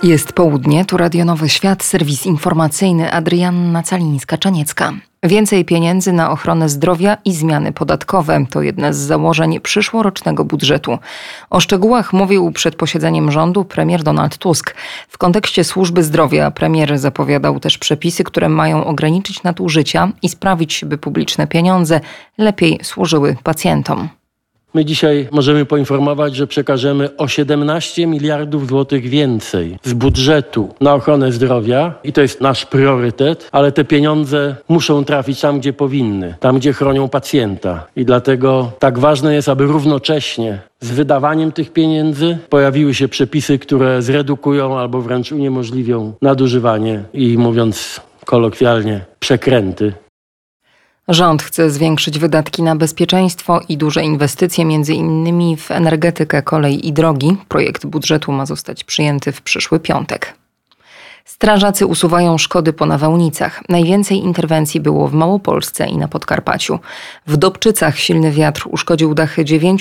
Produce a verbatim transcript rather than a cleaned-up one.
Jest południe, tu Radio Nowy Świat, serwis informacyjny, Adrianna Calińska-Czaniecka. Więcej pieniędzy na ochronę zdrowia i zmiany podatkowe to jedne z założeń przyszłorocznego budżetu. O szczegółach mówił przed posiedzeniem rządu premier Donald Tusk. W kontekście służby zdrowia premier zapowiadał też przepisy, które mają ograniczyć nadużycia i sprawić, by publiczne pieniądze lepiej służyły pacjentom. My dzisiaj możemy poinformować, że przekażemy o siedemnaście miliardów złotych więcej z budżetu na ochronę zdrowia i to jest nasz priorytet, ale te pieniądze muszą trafić tam, gdzie powinny, tam, gdzie chronią pacjenta. I dlatego tak ważne jest, aby równocześnie z wydawaniem tych pieniędzy pojawiły się przepisy, które zredukują albo wręcz uniemożliwią nadużywanie i, mówiąc kolokwialnie, przekręty. Rząd chce zwiększyć wydatki na bezpieczeństwo i duże inwestycje, między innymi w energetykę, kolej i drogi. Projekt budżetu ma zostać przyjęty w przyszły piątek. Strażacy usuwają szkody po nawałnicach. Najwięcej interwencji było w Małopolsce i na Podkarpaciu. W Dobczycach silny wiatr uszkodził dachy dziewięciu